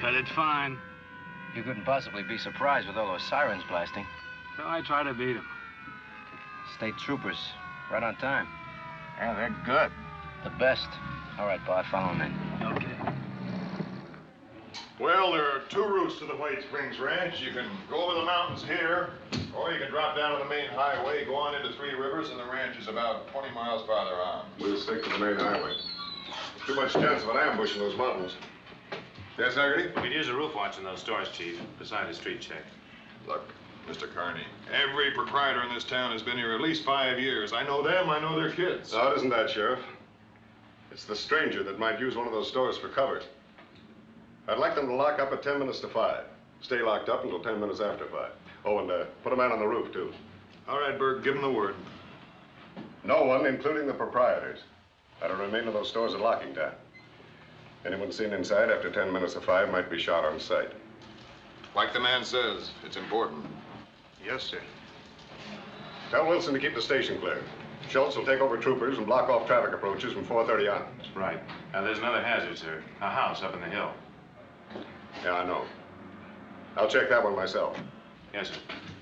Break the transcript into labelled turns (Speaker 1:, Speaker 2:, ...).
Speaker 1: cut it fine.
Speaker 2: You couldn't possibly be surprised with all those sirens blasting.
Speaker 1: So I try to beat them.
Speaker 2: State troopers, right on time.
Speaker 3: Yeah, they're good.
Speaker 2: The best. All right, Bart, follow me.
Speaker 1: Okay.
Speaker 4: Well, there are two routes to the White Springs Ranch. You can go over the mountains here, or you can drop down to the main highway, go on into Three Rivers, and the ranch is about 20 miles farther on.
Speaker 5: We'll stick to the main highway. Too much chance of an ambush in those mountains. Yes, Haggerty?
Speaker 6: We could use a roof watch in those stores, Chief, beside a street check.
Speaker 4: Look, Mr. Carney, every proprietor in this town has been here at least 5 years. I know them, I know their kids.
Speaker 5: No, it isn't that, Sheriff. It's the stranger that might use one of those stores for cover. I'd like them to lock up at 10 minutes to 5. Stay locked up until 10 minutes after 5. Oh, and put a man on the roof, too.
Speaker 4: All right, Berg, give them the word.
Speaker 5: No one, including the proprietors, are to remain in those stores at locking time. Anyone seen inside after 10 minutes of 5 might be shot on sight.
Speaker 4: Like the man says, it's important.
Speaker 5: Yes, sir. Tell Wilson to keep the station clear. Schultz will take over troopers and block off traffic approaches from 4:30 on.
Speaker 6: Right. Now, there's another hazard, sir. A house up in the hill.
Speaker 5: Yeah, I know. I'll check that one myself.
Speaker 6: Yes, sir.